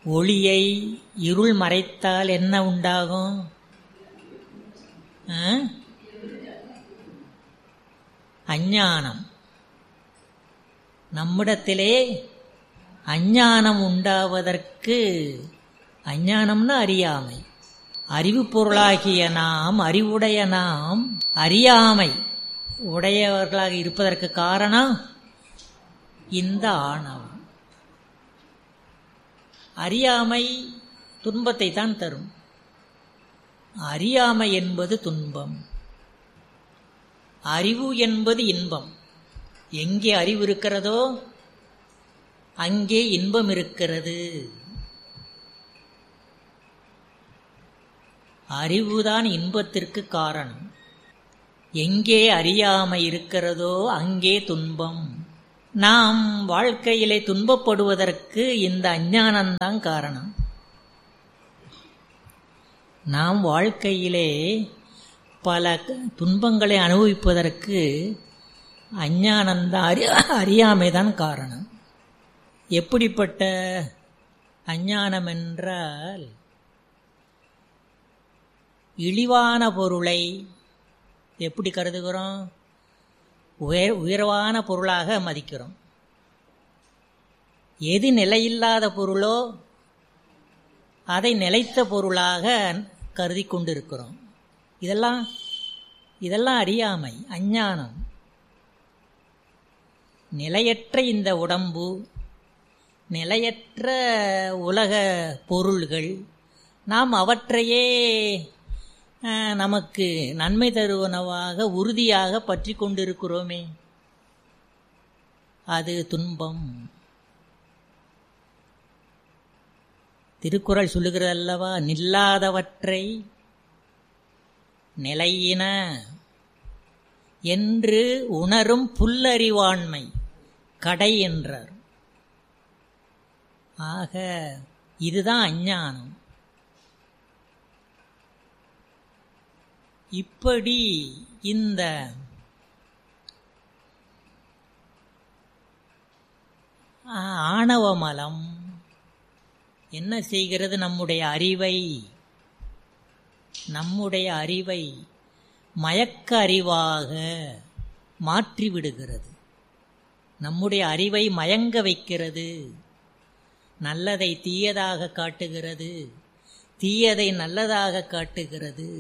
ஒளியை இருள் மறைத்தால் என்ன உண்டாகும்? அஞ்ஞானம். நம்மிடத்திலே அஞ்ஞானம் உண்டாவதற்கு, அஞ்ஞானம்னா அறியாமை, அறிவு பொருளாகிய நாம், அறிவுடைய நாம் அறியாமை உடையவர்களாக இருப்பதற்கு காரணம் இந்த ஆணவம். அறியாமை துன்பத்தை தான் தரும். அறியாமை என்பது துன்பம், அறிவு என்பது இன்பம். எங்கே அறிவு இருக்கிறதோ அங்கே இன்பம் இருக்கிறது. அறிவுதான் இன்பத்திற்கு காரணம். எங்கே அறியாமை இருக்கிறதோ அங்கே துன்பம். நாம் வாழ்க்கையிலே துன்பப்படுவதற்கு இந்த அஞ்ஞானம்தான் காரணம். நாம் வாழ்க்கையிலே பல துன்பங்களை அனுபவிப்பதற்கு அஞ்ஞானம்தான், அறியாமைதான் காரணம். எப்படிப்பட்ட அஞ்ஞானம் என்றால், இழிவான பொருளை எப்படி கருதுகிறோம்? உயர்வான பொருளாக மதிக்கிறோம். எது நிலையில்லாத பொருளோ அதை நிலைத்த பொருளாக கருதி கொண்டிருக்கிறோம். இதெல்லாம் அறியாமை, அஞ்ஞானம். நிலையற்ற இந்த உடம்பு, நிலையற்ற உலக பொருள்கள், நாம் அவற்றையே நமக்கு நன்மை தருவனவாக உறுதியாக பற்றி கொண்டிருக்கிறோமே, அது துன்பம். திருக்குறள் சொல்லுகிறது அல்லவா, நில்லாதவற்றை நிலையின என்று உணரும் புல்லறிவாண்மை கடை என்றார். ஆக இதுதான் அஞ்ஞானம். இப்படி இந்த ஆணவ மலம் என்ன செய்கிறது? நம்முடைய அறிவை மயக்க அறிவாக மாற்றிவிடுகிறது. நம்முடைய அறிவை மயங்க வைக்கிறது. நல்லதை தீயதாக காட்டுகிறது, தீயதை நல்லதாக காட்டுகிறது.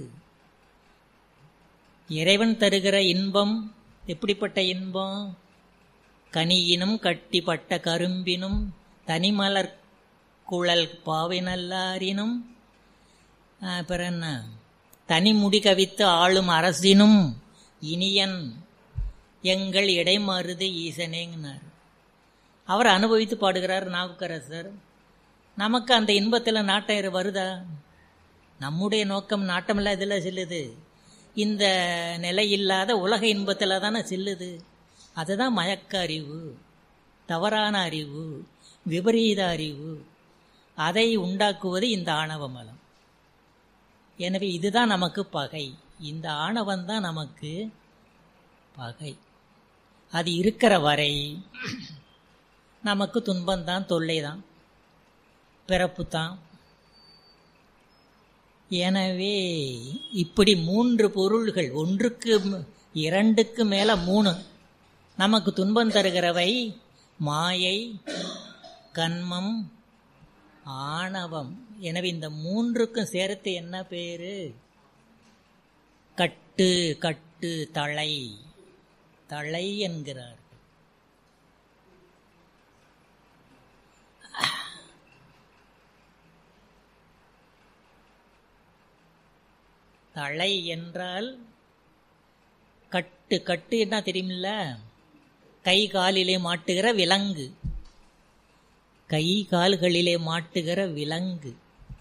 இறைவன் தருகிற இன்பம் எப்படிப்பட்ட இன்பம்? கனியினும் கட்டிப்பட்ட கரும்பினும் தனிமலர் குழல் பாவினல்லாரினும் பிறன்ன தனிமுடி கவித்து ஆளும் அரசினும் இனியன் எங்கள் இடைமருது ஈசனேங்கினார். அவர் அனுபவித்து பாடுகிறார் நாவுக்கரசர். நமக்கு அந்த இன்பத்தில் நாட்டம் வருதா? நம்முடைய நோக்கம் நாட்டமில்ல இதில் செல்லுது. இந்த நிலையில்லாத உலக இன்பத்தில் தானே செல்லுது. அதுதான் மயக்க அறிவு, தவறான அறிவு, விபரீத அறிவு. அதை உண்டாக்குவது இந்த ஆணவ மலம். எனவே இதுதான் நமக்கு பகை. இந்த ஆணவம்தான் நமக்கு பகை. அது இருக்கிற வரை நமக்கு துன்பம்தான், தொல்லைதான், பிறப்புத்தான். எனவே இப்படி 3 பொருள்கள், ஒன்றுக்கு 2க்கு மேல 3 நமக்கு துன்பம் தருகிறவை மாயை, கன்மம், ஆணவம். எனவே இந்த 3க்கும் சேர்த்து என்ன பேரு? கட்டு, கட்டு, தளை, தளை என்கிறார். தளை என்றால் கட்டு. கட்டு என்ன தெரியுமில்ல? கை காலிலே மாட்டுகிற விலங்கு, கை கால்களிலே மாட்டுகிற விலங்கு.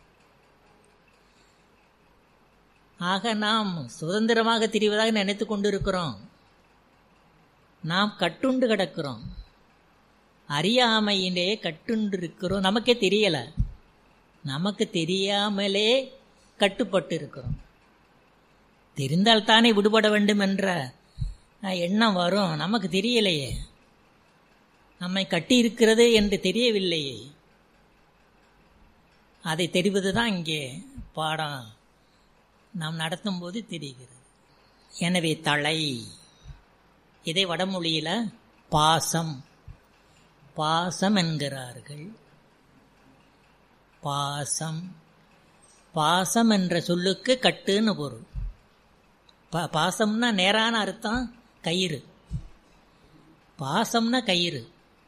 ஆக நாம் சுதந்திரமாக திரிவதாக நினைத்து கொண்டிருக்கிறோம். நாம் கட்டுண்டு கிடக்கிறோம். அறியாமையிலே கட்டுண்டு இருக்கிறோம். நமக்கே தெரியல. நமக்கு தெரியாமலே கட்டுப்பட்டு இருக்கிறோம். தெரிந்தால் தானே விடுபட வேண்டும் என்ற எண்ணம் வரும். நமக்கு தெரியலையே, நம்மை கட்டி இருக்கிறது என்று தெரியவில்லையே. அதை தெரிவது தான் இங்கே பாடம் நாம் நடத்தும் போது தெரிகிறது. எனவே தலை, இதை வடமொழியில பாசம் பாசம் என்கிறார்கள். பாசம் பாசம் என்ற சொல்லுக்கு கட்டுன்னு பொருள். பாசம்னா நேரான அர்த்தம் கயிறு. பாசம்னா கயிறு.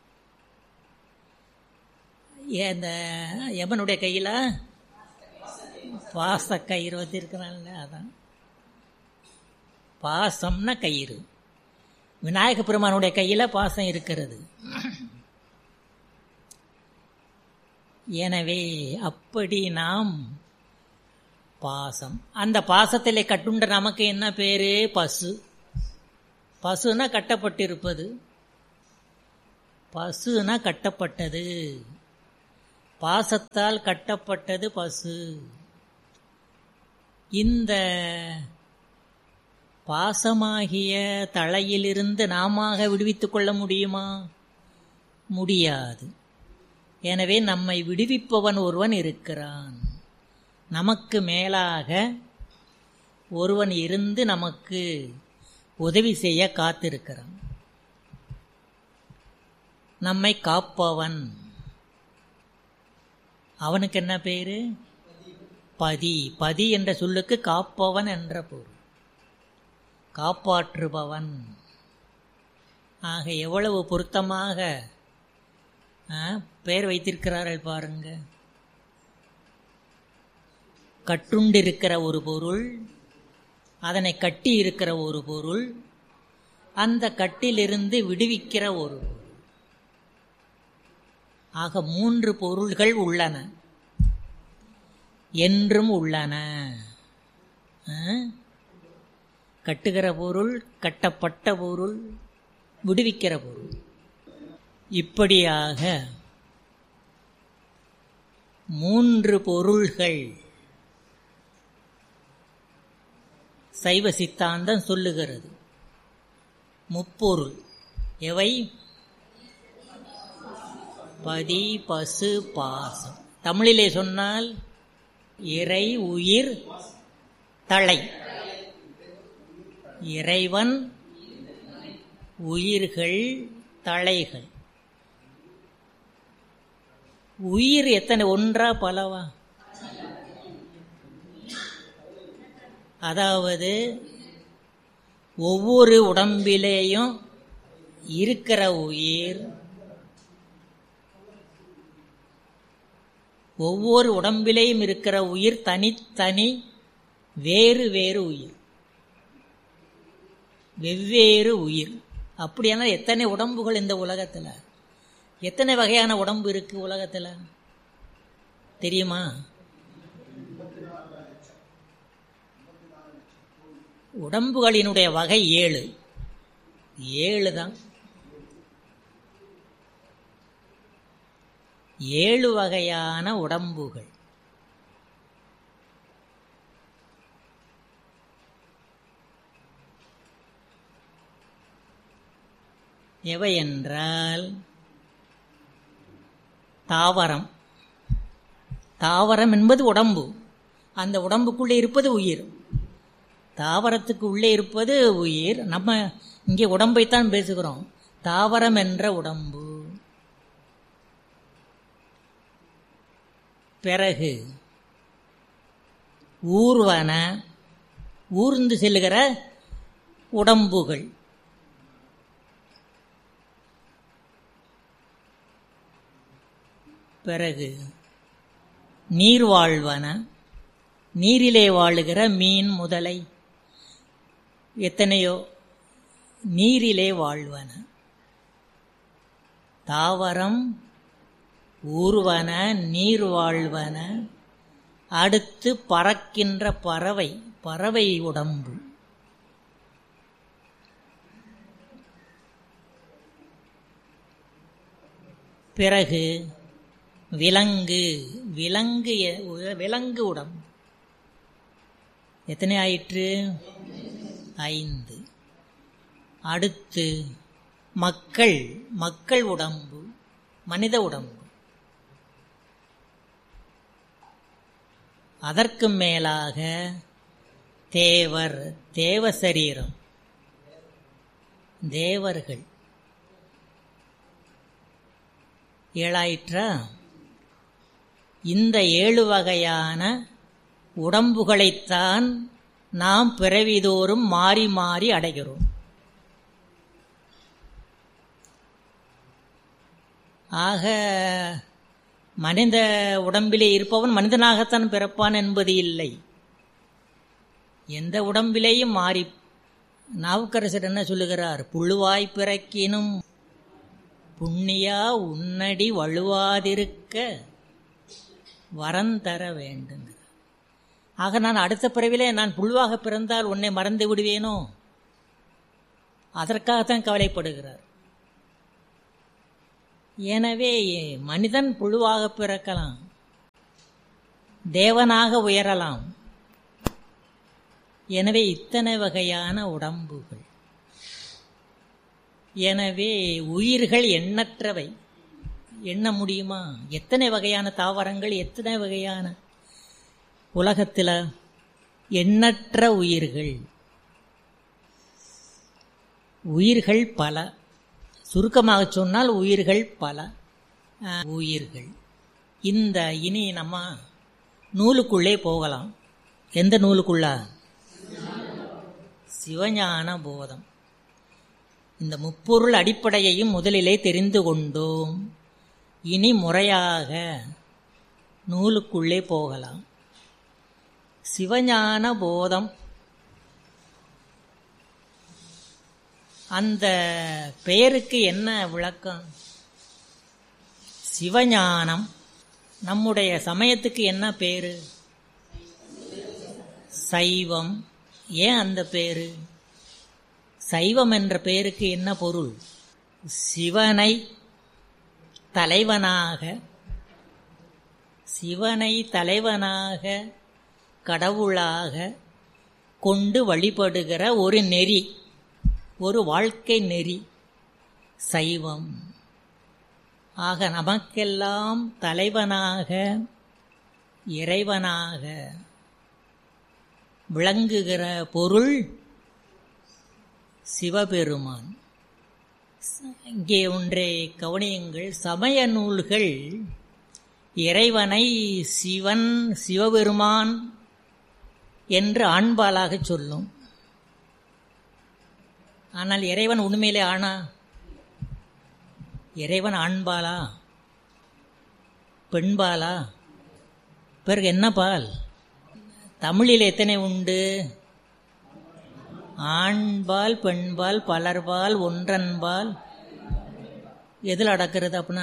இந்த எவனுடைய கையில பாச கயிறு வச்சிருக்கிறான்ல, அதான் பாசம்னா கயிறு. விநாயக பெருமானுடைய கையில பாசம் இருக்கிறது. எனவே அப்படி நாம் பாசம், அந்த பாசத்திலே கட்டுண்ட நமக்கு என்ன பேரு? பசு. பசுனா கட்டப்பட்டிருப்பது, பசுனா கட்டப்பட்டது, பாசத்தால் கட்டப்பட்டது பசு. இந்த பாசமாகிய தலையிலிருந்து நாம விடுவித்துக் கொள்ள முடியுமா? முடியாது. எனவே நம்மை விடுவிப்பவன் ஒருவன் இருக்கிறான். நமக்கு மேலாக ஒருவன் இருந்து நமக்கு உதவி செய்ய காத்திருக்கிறான். நம்மை காப்பவன், அவனுக்கு என்ன பேரு? பதி. பதி என்ற சொல்லுக்கு காப்பவன் என்ற பொருள், காப்பாற்றுபவன். ஆக எவ்வளவு பொருத்தமாக பெயர் வைத்திருக்கிறார்கள் பாருங்க. கட்டுண்டிருக்கிற ஒரு பொருள், அதனை கட்டி இருக்கிற ஒரு பொருள், அந்த கட்டிலிருந்து விடுவிக்கிற ஒரு பொருள். ஆக 3 பொருள்கள் உள்ளன, என்றும் உள்ளன. கட்டுகிற பொருள், கட்டப்பட்ட பொருள், விடுவிக்கிற பொருள். இப்படியாக 3 பொருள்கள் சைவ சித்தாந்தம் சொல்லுகிறது. முப்பொருள் எவை? பதி, பசு, பாசம். தமிழிலே சொன்னால் இறை, உயிர், தலை. இறைவன், உயிர்கள், தலைகள். உயிர் எத்தனை? ஒன்றா பலவா? அதாவது ஒவ்வொரு உடம்பிலேயும் இருக்கிற உயிர், ஒவ்வொரு உடம்பிலேயும் இருக்கிற உயிர் தனித்தனி வேறு வேறு உயிர், வெவ்வேறு உயிர். அப்படியானால் எத்தனை உடம்புகள் இந்த உலகத்தில்? எத்தனை வகையான உடம்பு இருக்கு உலகத்தில் தெரியுமா? உடம்புகளினுடைய வகை 7. 7 தான். 7 வகையான உடம்புகள். எவை என்றால், தாவரம். தாவரம் என்பது உடம்பு, அந்த உடம்புக்குள்ளே இருப்பது உயிர். தாவரத்துக்கு உள்ளே இருப்பது உயிர். நம்ம இங்கே உடம்பைத்தான் பேசுகிறோம். தாவரம் என்ற உடம்பு. பிறகு ஊர்வன, ஊர்ந்து செல்லுகிற உடம்புகள். பிறகு நீர்வாழ்வன, நீரிலே வாழுகிற மீன் முதலை எத்தனையோ நீரிலே வாழ்வன. தாவரம், ஊர்வன, நீர் வாழ்வன. அடுத்து பறக்கின்ற பறவை, பறவை உடம்பு. பிறகு விலங்கு, விலங்கு, விலங்கு உடம்பு. எத்தனை ஆயிற்று? 5. அடுத்து மக்கள், மக்கள் உடம்பு, மனித உடம்பு. அதற்கு மேலாக தேவர், தேவ சரீரம், தேவர்கள் ஏழாயிற்றா. இந்த 7 வகையான உடம்புகளைத்தான் நாம் பிறவிதோறும் மாறி மாறி அடைகிறோம். ஆக மனித உடம்பிலே இருப்பவன் மனிதனாகத்தான் பிறப்பான் என்பது இல்லை. எந்த உடம்பிலேயும் மாறி. நாவுக்கரசர் என்ன சொல்லுகிறார்? புழுவாய் பிறக்கினும் புண்ணியா உன்னடி வழுவாதிருக்க வரந்தர வேண்டும். ஆக நான் அடுத்த பிறவிலே நான் புழுவாக பிறந்தால் உன்னை மறந்து விடுவேனோ? அதற்காகத்தான் கவலைப்படுகிறார். எனவே மனிதன் புழுவாக பிறக்கலாம், தேவனாக உயரலாம். எனவே இத்தனை வகையான உடம்புகள். எனவே உயிர்கள் எண்ணற்றவை. எண்ண முடியுமா? எத்தனை வகையான தாவரங்கள், எத்தனை வகையான உலகத்தில் எண்ணற்ற உயிர்கள். உயிர்கள் பல. சுருக்கமாக சொன்னால் உயிர்கள் பல. உயிர்கள் இந்த இனி நம்ம நூலுக்குள்ளே போகலாம். எந்த நூலுக்குள்ள? சிவஞான போதம். இந்த முப்பொருள் அடிப்படையையும் முதலிலே தெரிந்து கொண்டோம். இனி முறையாக நூலுக்குள்ளே போகலாம். சிவஞான போதம் அந்த பெயருக்கு என்ன விளக்கம்? சிவஞானம். நம்முடைய சமயத்துக்கு என்ன பேரு? சைவம். ஏன் அந்த பேரு? சைவம் என்ற பெயருக்கு என்ன பொருள்? சிவனை தலைவனாக, சிவனை தலைவனாக கடவுளாக கொண்டு வழிபடுகிற ஒரு நெறி, ஒரு வாழ்க்கை நெறி சைவம். ஆக நமக்கெல்லாம் தலைவனாக இறைவனாக விளங்குகிற பொருள் சிவபெருமான். இங்கே ஒன்றை கவனியுங்கள். சமய நூல்கள் இறைவனை சிவன், சிவபெருமான் என்று ஆண்பாலாக சொல்லும். ஆனால் இறைவன் உண்மையிலே ஆனா? இறைவன் ஆண்பாலா பெண்பாலா? பிறகு என்ன பால்? தமிழில் எத்தனை உண்டு? ஆண்பால், பெண்பால், பலர்பால், ஒன்றன்பால். எதில் அடக்கிறது அப்படின்னா?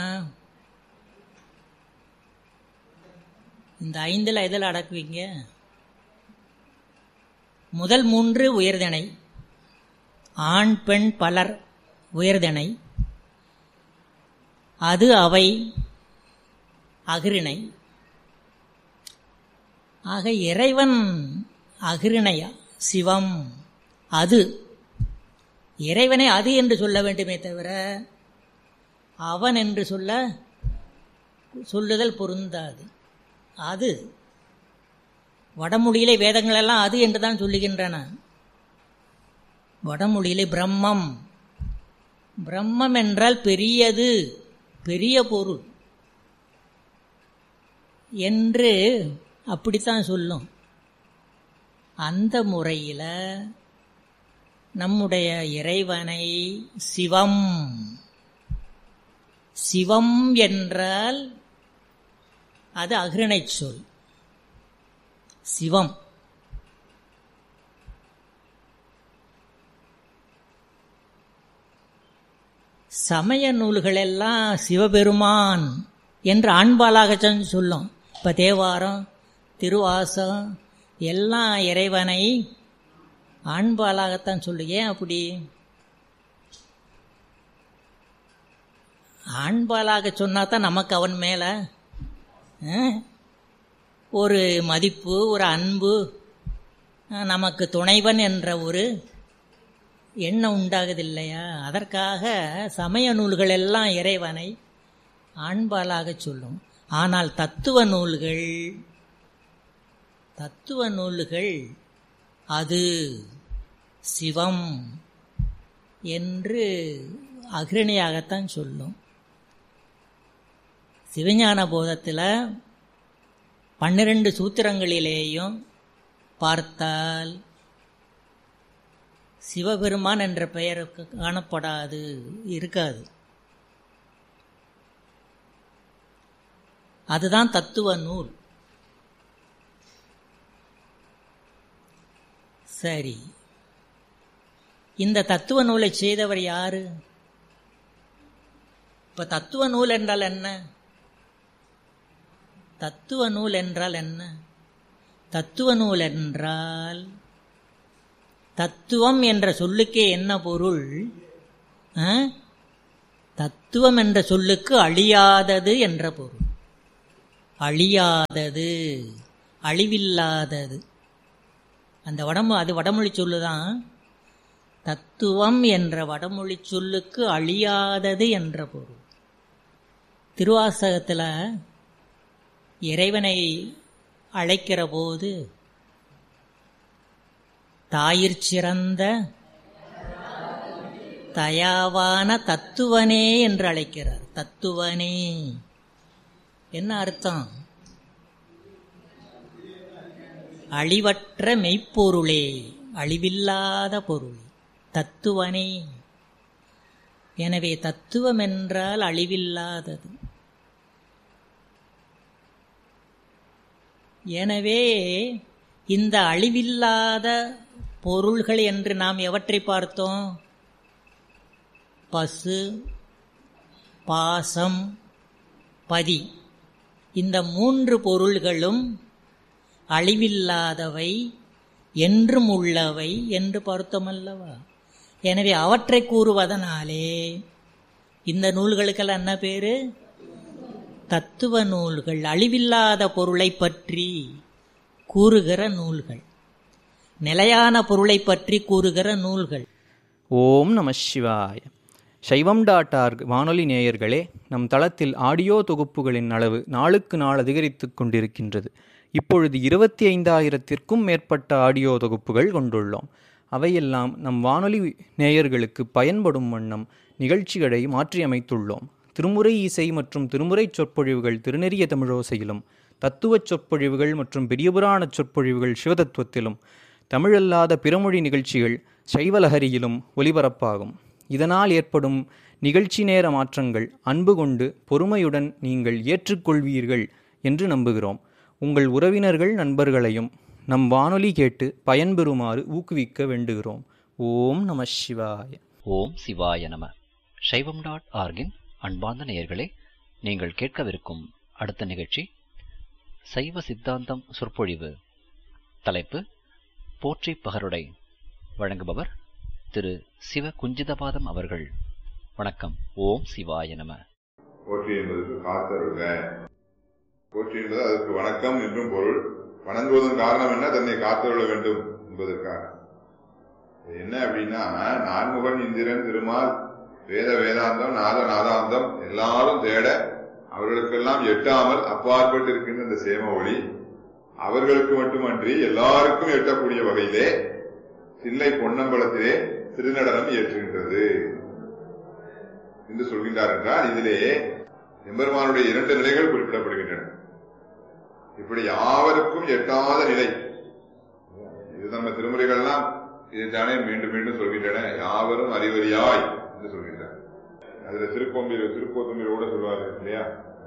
இந்த 5ல் எதில் அடக்குவீங்க? முதல் 3 உயர்திணை, ஆண் பெண் பலர் உயர்திணை, அது அவை அகிரிணை. ஆக இறைவன் அகிரிணையா? சிவம் அது. இறைவனை அது என்று சொல்ல வேண்டுமே தவிர அவன் என்று சொல்லுதல் பொருந்தாது. அது வடமொழியிலே வேதங்களெல்லாம் அது என்று தான் சொல்லுகின்றன. வடமொழியிலே பிரம்மம், பிரம்மம் என்றால் பெரியது, பெரிய பொருள் என்று அப்படித்தான் சொல்லும். அந்த முறையில் நம்முடைய இறைவனை சிவம், சிவம் என்றால் அது அகிரிணை சொல். சிவம் சமய நூல்களெல்லாம் சிவபெருமான் என்று ஆண்பாலாக சொல்லும். இப்போ தேவாரம், திருவாசம் எல்லாம் இறைவனை ஆண்பாலாகத்தான் சொல்லு. ஏன் அப்படி? ஆண்பாலாக சொன்னாதான் நமக்கு அவன் மேலே ஒரு மதிப்பு, ஒரு அன்பு, நமக்கு துணைவன் என்ற ஒரு எண்ணம் உண்டாகுது இல்லையா? அதற்காக சமய நூல்கள் எல்லாம் இறைவனை ஆண்பாலாக சொல்லும். ஆனால் தத்துவ நூல்கள் தத்துவ நூல்கள் அது சிவம் என்று அக்ரணியாகத்தான் சொல்லும். சிவஞான போதத்தில் 12 சூத்திரங்களிலேயும் பார்த்தால் சிவபெருமான் என்ற பெயர் காணப்படாது, இருக்காது. அதுதான் தத்துவ நூல். சரி, இந்த தத்துவ நூலை செய்தவர் யாரு? இப்ப தத்துவ நூல் என்றால் என்ன? தத்துவ நூல் என்றால் என்ன? தத்துவ நூல் என்றால் தத்துவம் என்ற சொல்லுக்கே என்ன பொருள்? தத்துவம் என்ற சொல்லுக்கு அழியாதது என்ற பொருள். அழியாதது, அழிவில்லாதது. அந்த அது வடமொழி சொல்லுதான். தத்துவம் என்ற வடமொழி சொல்லுக்கு அழியாதது என்ற பொருள். திருவாசகத்தில் இறைவனை அழைக்கிற போது தாயிற் சிறந்த தயாவான தத்துவனே என்று அழைக்கிறார். தத்துவனே என்ன அர்த்தம்? அழிவற்ற மெய்ப்பொருளே, அழிவில்லாத பொருள், தத்துவனே. எனவே தத்துவம் என்றால் அழிவில்லாதது. எனவே இந்த அழிவில்லாத பொருள்கள் என்று நாம் எவற்றை பார்த்தோம்? பசு, பாசம், பதி. இந்த 3 பொருள்களும் அழிவில்லாதவை, என்றும் உள்ளவை என்று பார்த்தோமல்லவா? எனவே அவற்றை கூறுவதனாலே இந்த நூல்களுக்கெல்லாம் என்ன பேரு? தத்துவ நூல்கள். அழிவில்லாத பொருளை பற்றி கூறுகிற நூல்கள், நிலையான பொருளை பற்றி கூறுகிற நூல்கள். ஓம் நம சிவாய. சைவம்.org வானொலி நேயர்களே, நம் தளத்தில் ஆடியோ தொகுப்புகளின் அளவு நாளுக்கு நாள் அதிகரித்து கொண்டிருக்கின்றது. இப்பொழுது 25,000த்திற்கும் மேற்பட்ட ஆடியோ தொகுப்புகள் கொண்டுள்ளோம். அவையெல்லாம் நம் வானொலி நேயர்களுக்கு பயன்படும் வண்ணம் நிகழ்ச்சிகளை மாற்றியமைத்துள்ளோம். திருமுறை இசை மற்றும் திருமுறை சொற்பொழிவுகள் திருநெறிய தமிழோசையிலும், தத்துவச் சொற்பொழிவுகள் மற்றும் பெரியபுராண சொற்பொழிவுகள் சிவதத்துவத்திலும், தமிழல்லாத பிறமொழி நிகழ்ச்சிகள் சைவலஹரியிலும் ஒலிபரப்பாகும். இதனால் ஏற்படும் நிகழ்ச்சி நேர மாற்றங்கள் அன்பு கொண்டு பொறுமையுடன் நீங்கள் ஏற்றுக்கொள்வீர்கள் என்று நம்புகிறோம். உங்கள் உறவினர்கள் நண்பர்களையும் நம் வானொலி கேட்டு பயன்பெறுமாறு ஊக்குவிக்க வேண்டுகிறோம். ஓம் நம சிவாய. ஓம் சிவாய நம. சைவம்.org அன்பார்ந்த நேயர்களே, நீங்கள் கேட்கவிருக்கும் அடுத்த நிகழ்ச்சி சைவ சித்தாந்தம் சொற்பொழிவு. தலைப்பு போற்றி பகருடை. வழங்குபவர் திரு சிவ குஞ்சிதபாதம் அவர்கள். வணக்கம். ஓம் சிவாய நம. போற்றி என்பதற்கு காத்தருக. போற்றி என்பது அதற்கு வணக்கம் என்றும் பொருள். வணங்குவதன் காரணம் என்ன? தன்னை காத்தருள வேண்டும் என்பதற்காக. என்ன அப்படின்னா, நான்முகன் இந்திரன் திருமால் வேத வேதாந்தம் நாத நாதாந்தம் எல்லாரும் தேட அவர்களுக்கெல்லாம் எட்டாமல் அப்பாற்பட்டு இருக்கின்ற இந்த சேம ஒளி அவர்களுக்கு மட்டுமன்றி எல்லாருக்கும் எட்டக்கூடிய வகையிலே தில்லை பொன்னம்பலத்திலே திருநடனம் இயற்றுகின்றது என்று சொல்கின்றார். என்றால் இதிலே எம்பெருமானுடைய 2 நிலைகள் குறிப்பிடப்படுகின்றன. இப்படி யாவருக்கும் எட்டாத நிலை. இது நம்ம திருமுறைகள்லாம் இதைத்தானே மீண்டும் மீண்டும் சொல்கின்றன. யாவரும் அறிவறியாய் என்று சொல்கின்றார். அதுல திருக்கோத்தம்பில் கூட சொல்வாரு இல்லையா?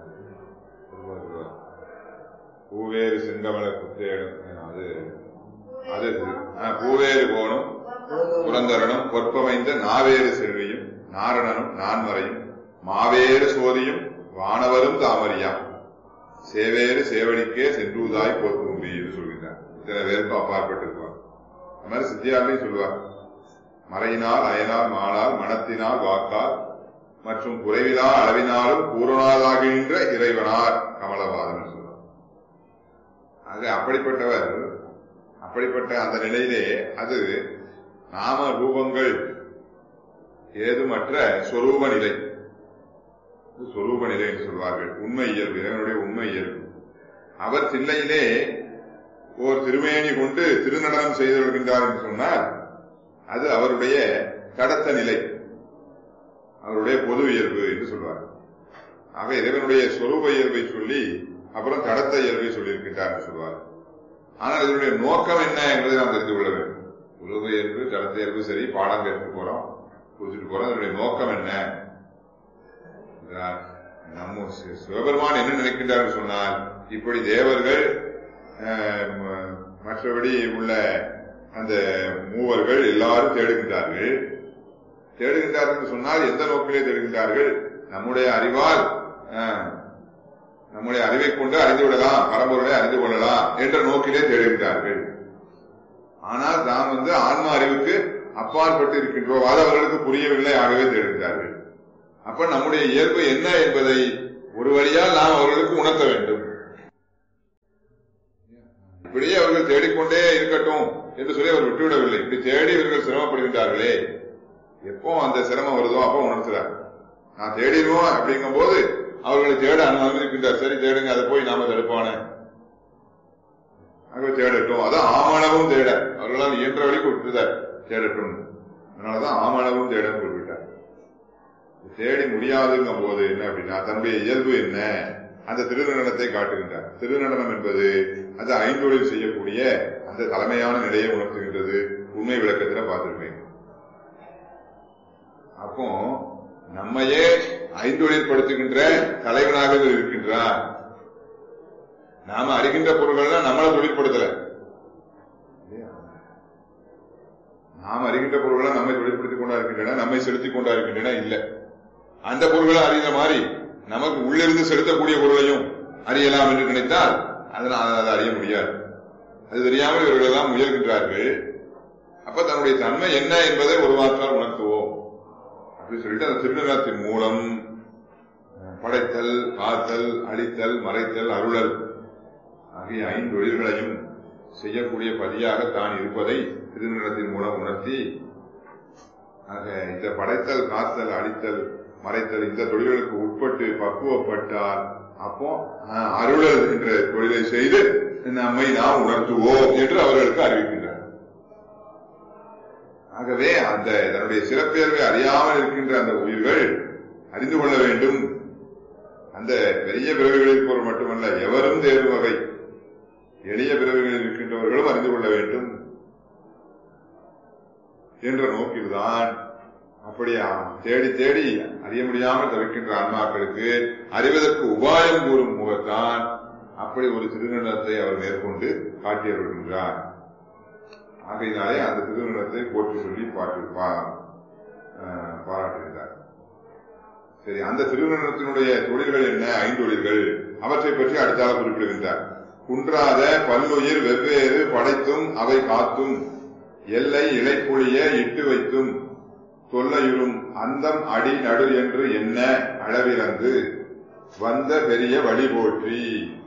பூவேறு செங்கமல குத்தேடும், அது பூவேறு கோணும் புரந்தரனும் பொற்பமைந்த நாவேறு செல்வியும் நாரணனும் நான்மறையும் மாவேறு சோதியும் வானவரும் தாமரியாம் சேவேறு சேவடிக்கே சென்றுதாய் போர்க்கும்பி என்று சொல்கின்றார். இத்தனை பேருக்கு அப்பாற்பட்டிருப்பார். அது மாதிரி சித்தியாரையும் சொல்லுவார். மறையினால் அயனால் மானால் மனத்தினால் வாக்கால் மற்றும் குறைவிலா அளவினாலும் பூரணாதாகின்ற இறைவனார் கமலவாதன் சொல்வார். ஆக அப்படிப்பட்டவர், அப்படிப்பட்ட அந்த நிலையிலே அது நாம ரூபங்கள் ஏதுமற்ற சொரூப நிலை. சொரூப நிலை என்று சொல்வார்கள். உண்மை இயல்பு, இறைவனுடைய உண்மை இயல்பு. அவர் தில்லையிலே ஓர் திருமேனி கொண்டு திருநடனம் செய்து வருகின்றார் என்று சொன்னால் அது அவருடைய கடத்த நிலை, அவருடைய பொது இயல்பு என்று சொல்வார். ஆக இறைவனுடைய சொரூப இயல்பை சொல்லி அப்புறம் கடத்த இயல்பை சொல்லியிருக்கின்றார் என்று சொல்வார். ஆனால் இதனுடைய நோக்கம் என்ன என்பதை நாம் தெரிந்து கொள்ள வேண்டும். சொரூப இயல்பு கடத்த இயல்பு சரி, பாடம் கேட்டு போறோம், குறிச்சிட்டு போறோம். இதனுடைய நோக்கம் என்ன? நம்ம சிவபெருமான் என்ன நினைக்கின்றார் சொன்னால், இப்படி தேவர்கள் மற்றபடி உள்ள அந்த மூவர்கள் எல்லாரும் தேடுகின்றார்கள். தேடுகின்றார்கள் சொன்னால் எந்த நோக்கிலே தேடுகின்றார்கள்? நம்முடைய அறிவால், நம்முடைய அறிவை கொண்டு அறிந்து விடலாம், பரம்பொருளை அறிந்து கொள்ளலாம் என்ற நோக்கிலே தேடுகின்றார்கள். ஆனால் நாம் ஆன்மா அறிவுக்கு அப்பாற்பட்டு இருக்கின்றோம், அது அவர்களுக்கு புரியவில்லை, ஆகவே தேடுகின்றார்கள். அப்ப நம்முடைய இயல்பு என்ன என்பதை ஒரு வழியால் நாம் அவர்களுக்கு உணர்த்த வேண்டும். இப்படியே அவர்கள் தேடிக்கொண்டே இருக்கட்டும் என்று சொல்லி அவர் விட்டுவிடவில்லை. இப்படி தேடி இவர்கள் சிரமப்படுகின்றார்களே, எப்போ அந்த சிரமம் வருதோ அப்போ உணர்த்துறார். நான் தேடிடுவோம் அப்படிங்கும் போது அவர்களை தேட அனுமதிக்கின்றார். சரி தேடுங்க, அதை போய் நாம தடுப்பான தேடட்டும். அதான் ஆமளவும் தேட அவர்களால் இயன்ற வழிக்கு விட்டுதார், தேடட்டும். அதனாலதான் ஆமளவும் தேட குறிப்பிட்டார். தேடி முடியாதுங்கும் போது என்ன அப்படின்னா தன்னுடைய இயல்பு என்ன, அந்த திருநடனத்தை காட்டுகின்றார். திருநடனம் என்பது அது ஐந்தொழில் செய்யக்கூடிய அந்த தலைமையான நிலையை உணர்த்துகின்றது. உண்மை விளக்கத்துல பார்த்திருப்பேன். அப்போ நம்மையே ஐந்தொழிற்படுத்துகின்ற தலைவனாக இருக்கின்றார். நாம அறிகின்ற பொருள்கள் நம்மளை தொழிற்படுத்தல, நாம் அறிகின்ற பொருள்களை நம்மை தொழிற்படுத்திக் கொண்டா இருக்கின்றன, நம்மை செலுத்திக் கொண்டா இருக்கின்றன. இல்ல, அந்த பொருள்களை அறிகிற மாதிரி நமக்கு உள்ளிருந்து செலுத்தக்கூடிய பொருளையும் அறியலாம் என்று நினைத்தால் அதனால் அதை அறிய முடியாது. அது தெரியாமல் இவர்கள் எல்லாம் முயல்கின்றார்கள். அப்ப தன்னுடைய தன்மை என்ன என்பதை ஒரு வார்த்தால் உணர்த்துவோம் அப்படின்னு சொல்லிட்டு அந்த திருநடனத்தின் மூலம் படைத்தல், காத்தல், அழித்தல், மறைத்தல், அருளல் ஆகிய ஐந்தொழில்களையும் செய்யக்கூடிய பதியாக தான் இருப்பதை திருநடனத்தின் மூலம் உணர்த்தி, ஆக இந்த படைத்தல், காத்தல், அழித்தல், மறைத்தல் இந்த தொழில்களுக்கு உட்பட்டு பக்குவப்பட்டால் அப்போ அருளல் என்ற தொழிலை செய்து நம்மை நாம் உணர்த்துவோம் என்று அவர்களுக்கு அறிவிக்கின்றார். ஆகவே அந்த தன்னுடைய சிறப்பியல்பை அறியாமல் இருக்கின்ற அந்த உயிர்கள் அறிந்து கொள்ள வேண்டும். அந்த பெரிய பிறவிகளில் பொருள் மட்டுமல்ல, எவரும் தேடும் வகை எளிய பிறவிகளில் இருக்கின்றவர்களும் அறிந்து கொள்ள வேண்டும் என்ற நோக்கில்தான் அப்படியா தேடி தேடி அறிய முடியாமல் தவிக்கின்ற ஆன்மாக்களுக்கு அறிவதற்கு உபாயம் கூறும் முகத்தான் அப்படி ஒரு திருநடனத்தை அவர் மேற்கொண்டு காட்டியருகின்றார். ஆகையினாலே அந்த திருநடனத்தை போற்றி சொல்லி பாராட்டுகின்றார். சரி, அந்த திருநடனத்தினுடைய தொழில்கள் என்ன? ஐந்தொழில்கள். அவற்றை பற்றி அடுத்தாக குறிப்பிடுகின்றார். குன்றாத பல்லுயிர் வெவ்வேறு படைத்தும் அவை காத்தும் எல்லை இழைப்புழிய இட்டு வைத்தும் தொல்லையுறும் அந்தம் அடி நடு என்று என்ன அளவிறந்து வந்த பெரிய வழி போற்றி.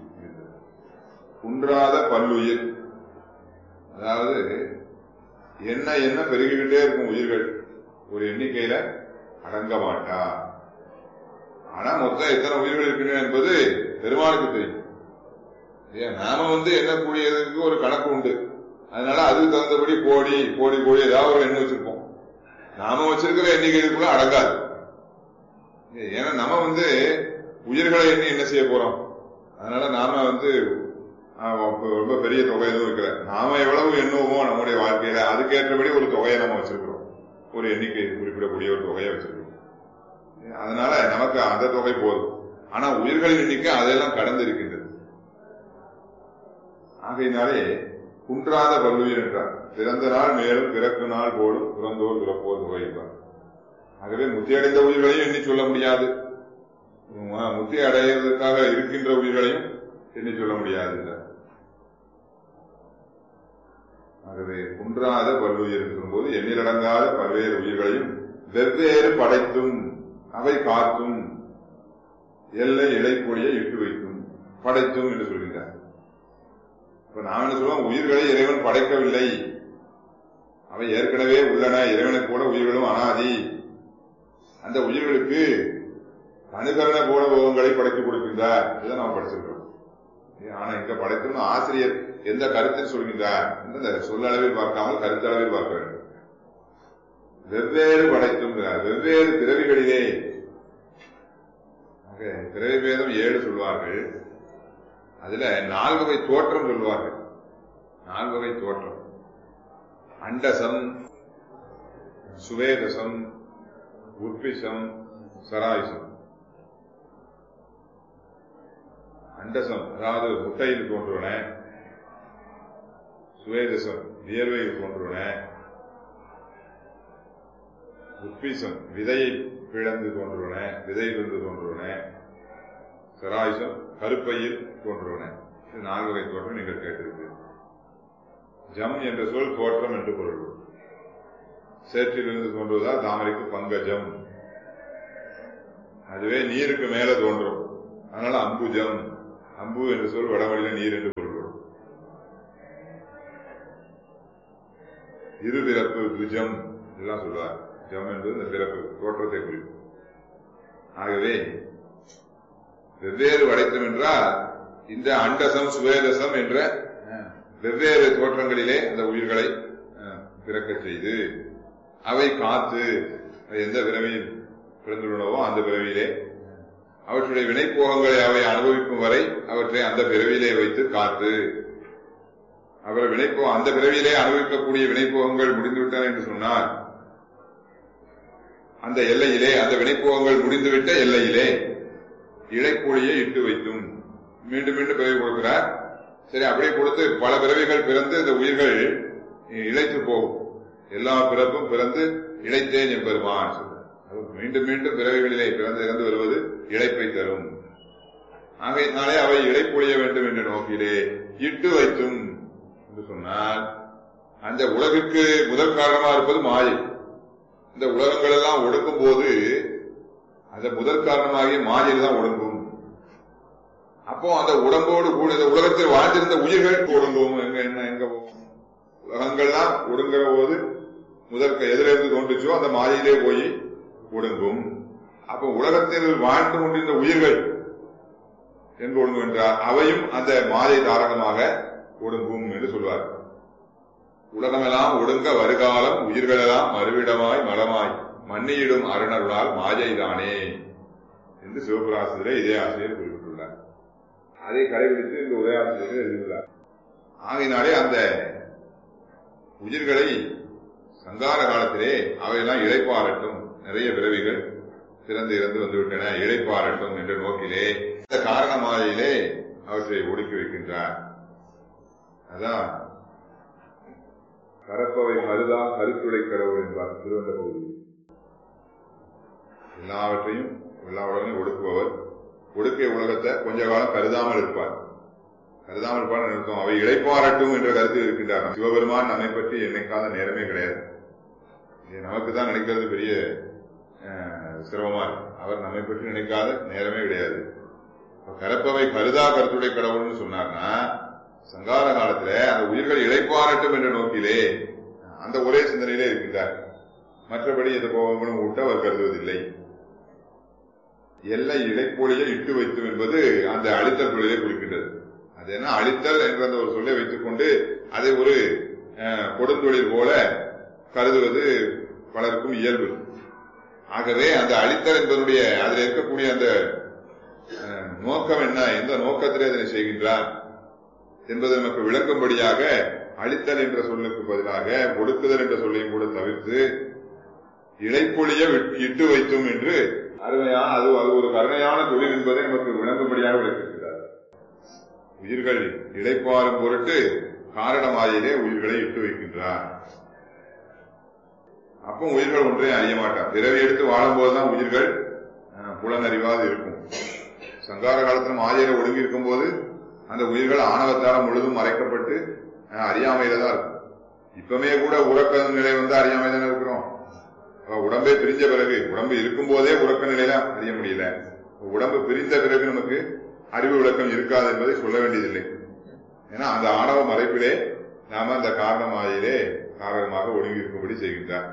குன்றாத பல்லுயிர், அதாவது என்ன என்ன பெருகிக்கிட்டே இருக்கும் உயிர்கள், ஒரு எண்ணிக்கையில அடங்க மாட்டா. ஆனா மொத்தம் எத்தனை உயிர்கள் இருக்கின்றன என்பது பெருமானுக்கு தெரியும். நாம எண்ணக்கூடியதுக்கு ஒரு கணக்கு உண்டு. அதனால அதுக்கு தகுந்தபடி கோடி கோடி கோடி ஏதாவது ஒரு எண்ணம் வச்சிருப்போம். நாம வச்சிருக்கிற எண்ணிக்கைக்குள்ள அடங்காது. ஏன்னா நம்ம உயிர்களை எண்ணி என்ன செய்ய போறோம்? அதனால நாம ரொம்ப பெரிய தொகை எதுவும் இருக்கிற, நாம எவ்வளவு எண்ணுவோமோ நம்முடைய வாழ்க்கையில அதுக்கேற்றபடி ஒரு தொகையை நம்ம வச்சிருக்கிறோம். ஒரு எண்ணிக்கை குறிப்பிடக்கூடிய ஒரு தொகையை வச்சிருக்கிறோம். அதனால நமக்கு அந்த தொகை போதும். ஆனா உயிர்களின் எண்ணிக்கை அதெல்லாம் கடந்து இருக்கின்றது. ஆகையினாலே குன்றாத பல்லுயிர் என்றார். பிறந்த நாள் மேலும் பிறக்கு நாள் போலும் பிறந்தோர் பிறப்போர் தொகை என்றார். ஆகவே முத்தி அடைந்த உயிர்களையும் எண்ணி சொல்ல முடியாது, முத்தி அடைவதற்காக இருக்கின்ற உயிர்களையும் எண்ணி சொல்ல முடியாது. ஆகவே குன்றாத பல்லுயிர் சொல்லும்போது எண்ணிலடங்காத பல்வேறு உயிர்களையும் வெவ்வேறு படைத்தும் அவை காத்தும் எல்லை இழைப்பொழிய இட்டு வைத்தும் படைத்தும் என்று சொல்கின்றார். இப்ப நாம் என்ன சொல்லுவோம்? உயிர்களை இறைவன் படைக்கவில்லை, அவை ஏற்கனவே உள்ளன. இறைவனைப் போல உயிர்களும் அனாதி. அந்த உயிர்களுக்கு அனுகரண போல போகங்களை படைத்துக் கொடுக்கின்றார். இதை நாம் படிச்சிருக்கிறோம். ஆனா இங்க படைத்தோம்னு ஆசிரியர் எந்த கருத்தில் சொல்கின்றார் இந்த சொல்லளவில் பார்க்காமல் கருத்தளவில் பார்க்க வேண்டும். வெவ்வேறு படைத்துங்கிறார், வெவ்வேறு பிறவிகளிலே. பிறவி பேதம் 7 சொல்வார்கள். அதுல 4 வகை தோற்றம் சொல்வார்கள். 4 வகை தோற்றம்: அண்டசம், சுவேதசம், உற்பிசம், சராயுசம். அண்டசம் அதாவது முட்டையில் தோன்றுவன, சுவேதசம் வியர்வையில் தோன்றுவன, உற்பிசம் விதையை பிளந்து தோன்றுவன, விதையிலிருந்து தோன்றுவன, சராயுசம் கருப்பையில் தோன்றுவன. இது 4 வகை தோற்றம் நீங்கள் கேட்டிருக்கு. ஜம் என்ற சொல் தோற்றம் என்று பொருள். சேற்றிலிருந்து தோன்றுவதால் தாமரைக்கு பங்கஜம். அதுவே நீருக்கு மேல தோன்றும், அதனால அம்புஜம். அம்பு என்ற சொல் வடமொழியில நீர் என்று பொருள். இருபிறப்பு துஜம் இதெல்லாம் சொல்வார். ஜம் என்பது இந்த பிறப்பு தோற்றத்தை குறிக்கும். ஆகவே வெவ்வேறு படைத்தம் என்றால் இந்த அண்டசம் சுவேதசம் என்ற வெவ்வேறு தோற்றங்களிலே அந்த உயிர்களை பிறக்க செய்து அவை காத்து எந்த பிறவியில் பிறந்துள்ளனவோ அந்த பிறவியிலே அவற்றுடைய வினைப்போகங்களை அவை அனுபவிக்கும் வரை அவற்றை அந்த பிறவியிலே வைத்து காத்து, அவர் அந்த பிறவியிலே அனுபவிக்கக்கூடிய வினைப்போகங்கள் முடிந்துவிட்டன என்று சொன்னால் அந்த எல்லையிலே, அந்த வினைப்போகங்கள் முடிந்துவிட்ட எல்லையிலே இழைப்பொழியை இட்டு வைத்தும் மீண்டும் மீண்டும் பிறவி கொடுக்கிறார். சரி, அப்படியே கொடுத்து பல பிறவிகள் பிறந்து இந்த உயிர்கள் இழைத்து போகும். எல்லா பிறப்பும் பிறந்து இழைத்தேன் என்பெருமான் சொல்றார். மீண்டும் மீண்டும் பிறவிகளிலே பிறந்து இறந்து வருவது இழைப்பை தரும். ஆகையினாலே அவை இழைப்பொழிய வேண்டும் என்ற நோக்கிலே இட்டு வைத்தும் என்று சொன்னால் அந்த உலகிற்கு முதல் காரணமா இருப்பது மாயை. இந்த உலகங்கள் எல்லாம் ஒடுக்கும் போது அந்த முதல் காரணமாகிய மாயையில் தான் ஒடுங்கும். அப்போ அந்த உடம்போடு கூட இந்த உலகத்தில் வாழ்ந்திருந்த உயிர்கள் ஒடுங்கும். எங்க போகும்? உலகங்கள்லாம் ஒடுங்குற போது முதல் எதிலிருந்து தோன்றுச்சோ அந்த மாயையிலே போய் ஒடுங்கும். அப்போ உலகத்தில் வாழ்ந்து கொண்டிருந்த உயிர்கள் எங்கு ஒடுங்கும் என்றால் அவையும் அந்த மாயை தாரகமாக ஒடுங்கும் என்று சொல்வார். உலகமெல்லாம் ஒடுங்க வருகாலம் உயிர்களெல்லாம் மறுவிடமாய் மலமாய் மன்னியிடும் அருணருளால் மாயைதானே என்று சிவபுராணத்திலே இதே ஆசிரியர் குறிப்பிட்டுள்ளார். அதை கடைபிடித்து இந்த உதயாசிரியர் எழுதியுள்ளார். ஆகையினாலே அந்த உயிர்களை சங்கார காலத்திலே அவையெல்லாம் இழைப்பாரட்டும், நிறைய பிறவிகள் பிறந்து இறந்து வந்துவிட்டன, இழைப்பாரட்டும் என்ற நோக்கிலே இந்த காரணமாயிலே அவற்றை ஒடுக்கி வைக்கின்றார். அதான் கரப்பவை மருதா கருத்துளை கடவுள் என்பார் திருவந்த பகுதி. எல்லாவற்றையும் எல்லா உலகையும் ஒடுக்குபவர். ஒடுக்கிய உலகத்தை கொஞ்ச காலம் கருதாமல் இருப்பார். கருதாமல் இருப்பார் நிறுத்தம். அவை இழைப்பாரட்டும் என்ற கருத்து இருக்கின்றார். சிவபெருமான் நம்மை பற்றி என்னைக்காத நேரமே கிடையாது. நமக்கு தான் நினைக்கிறது பெரிய சிரமமா இருக்கு. அவர் நம்மை பற்றி நினைக்காத நேரமே கிடையாது. கரப்பவை கருதா கருத்துடை கடவுள்னு சொன்னார்னா சங்கார காலத்துல அந்த உயிர்கள் இழைப்பாரட்டும் என்ற நோக்கிலே அந்த ஒரே சிந்தனையிலே இருக்கின்றார். மற்றபடி எந்த கோபங்களும் விட்டு அவர் கருதுவதில்லை. எல்லை இழைப்பொழியை இட்டு வைத்தும் என்பது அந்த அழித்தல் தொழிலை குறிக்கின்றது. அது என்ன அழித்தல் என்ற அந்த ஒரு சொல்லை வைத்துக் கொண்டு அதை ஒரு கொடுந்தொழில் போல கருதுவது பலருக்கும் இயல்பு. ஆகவே அந்த அழித்தல் என்பதனுடைய அதில் இருக்கக்கூடிய அந்த நோக்கம் என்ன, எந்த நோக்கத்திலே அதனை செய்கின்றார் என்பது நமக்கு விளக்கும்படியாக அழித்தல் என்ற சொல்லுக்கு பதிலாக ஒடுக்குதல் என்ற சொல்லையும் கூட தவிர்த்து இழைப்பொழிய இட்டு வைத்தும் என்று அருமையான அது ஒரு கருணையான தொழில் என்பதை நமக்கு விளங்கும்படியாக விளக்குகிறார். உயிர்கள் இழைப்பாரும் பொருட்டு காரணமாயிலே உயிர்களை இட்டு வைக்கின்றார். அப்போ உயிர்கள் ஒன்றே அறிய மாட்டார். பிறவி எடுத்து வாழும் போதுதான் உயிர்கள் புலனறிவாது இருக்கும். சங்கார காலத்துல மாயையில ஒடுங்கி இருக்கும் போது அந்த உயிர்கள் ஆணவத்தால முழுதும் மறைக்கப்பட்டு அறியாமையில தான் இருக்கும். இப்பமே கூட உறக்க நிலை வந்து அறியாமை தானே இருக்கிறோம். உடம்பே பிரிஞ்ச பிறகு, உடம்பு இருக்கும் போதே உறக்க நிலையில அறிய முடியல. உடம்பு பிரிந்த பிறகு நமக்கு அறிவு விளக்கம் இருக்காது என்பதை சொல்ல வேண்டியதில்லை. ஏன்னா அந்த ஆணவ மறைப்பிலே நாம அந்த காரணமாயிலே காரணமாக ஒடுங்கி இருக்கும்படி செய்கின்றார்.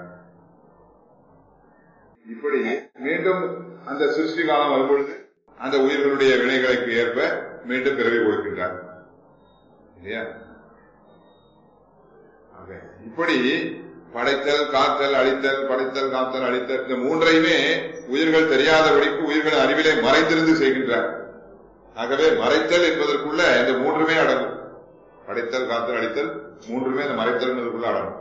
இப்படி மீண்டும் அந்த சிருஷ்டி காலம் வரும்பொழுது அந்த உயிர்களுடைய வினைகளுக்கு ஏற்ப மீண்டும் பிறவி கொடுக்கின்றார் இல்லையா? இப்படி படைத்தல், காத்தல், அழித்தல், படைத்தல், காத்தல், அழித்தல், இந்த மூன்றையுமே உயிர்கள் தெரியாதபடிக்கு உயிர்கள் அறிவிலே மறைந்திருந்து செய்கின்றார். ஆகவே மறைத்தல் என்பதற்குள்ள இந்த மூன்றுமே அடங்கும். படைத்தல், காத்தல், அழித்தல் மூன்றுமே இந்த மறைத்தல் என்பதற்குள்ள அடங்கும்.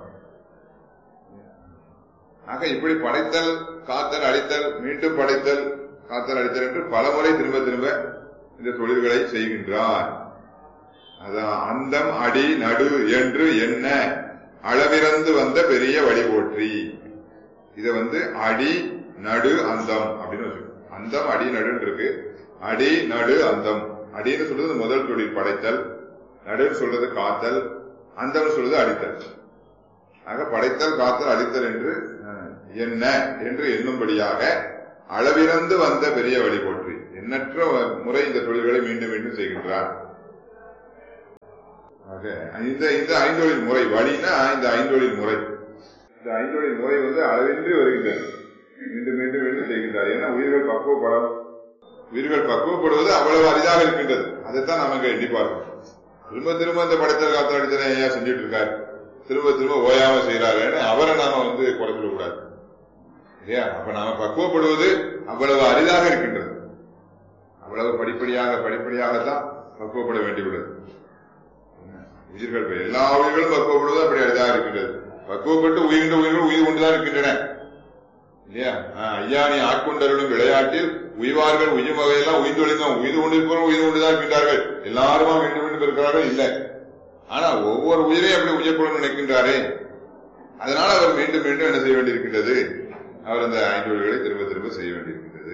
ஆக இப்படி படைத்தல், காத்தல், அழித்தல், மீண்டும் படைத்தல், காத்தல், அழித்தல் என்று பலமுறை திரும்ப திரும்ப இந்த தொழில்களை செய்கின்றார். அதான் அந்தம் அடி நடு என்று என்ன அளவிறந்து வந்த பெரிய வழி போற்றி. இத அடி நடு அந்தம் அப்படின்னு வச்சுக்கோங்க. அந்தம் அடி நடுன்னு இருக்கு. அடி நடு அந்தம். அடின்னு சொல்றது முதல் தொழில் படைத்தல், நடுன்னு சொல்றது காத்தல், அந்தம் சொல்றது அடித்தல். ஆக படைத்தல், காத்தல், அடித்தல் என்று என்ன என்று எண்ணும்படியாக அளவிறந்து வந்த பெரிய வழி போற்றி எண்ணற்ற முறை இந்த தொழில்களை மீண்டும் மீண்டும் செய்கின்றார். இந்த ஐந்தொழில் முறை வழினா இந்த ஐந்தொழில் முறை, இந்த ஐந்தொழில் முறை அளவின்றி வருகின்றது. மீண்டும் மீண்டும் மீண்டும் செய்கின்றார். ஏன்னா உயிர்கள் பக்குவப்படுவது அவ்வளவு அரிதாக இருக்கின்றது. அதைத்தான் நமக்கு எண்ணி பார்க்கணும். திரும்ப திரும்ப இந்த படைத்தல், காத்தல், அடித்தலை ஏன் செஞ்சுட்டு இருக்காரு, திரும்ப திரும்ப ஓயாம செய்யறாரு, அவரை நாம குறை சொல்லக்கூடாது இல்லையா? அப்ப நாம பக்குவப்படுவது அவ்வளவு அரிதாக இருக்கின்றது. அவ்வளவு படிப்படியாகத்தான் பக்குவப்பட வேண்டியுள்ளது. உயிர்கள் எல்லா உயிர்களும் பக்குவப்படுவது அப்படி அரிதாக இருக்கின்றது. பக்குவப்பட்டு உயிர்கின்ற உயிர்கள் உயிர் கொண்டுதான் இருக்கின்றன இல்லையா? ஐயா நீ ஆட்கொண்டவர்களும் விளையாட்டில் உய்வார்கள் உய்யும் வகையெல்லாம் உயிர்ந்தொழிந்தோம். உயிர் கொண்டிருப்பவரும் உயிர் கொண்டுதான் இருக்கின்றார்கள். எல்லாருமா மீண்டும் மீண்டும் இருக்கிறார்கள் இல்லை. ஆனா ஒவ்வொரு உயிரையும் அப்படி உயர்கொள்ள நினைக்கின்றாரே, அதனால அவர் மீண்டும் மீண்டும் என்ன செய்ய வேண்டியிருக்கின்றது? அவர் அந்த ஐந்தொழில்களை திரும்ப திரும்ப செய்ய வேண்டியிருக்கின்றது.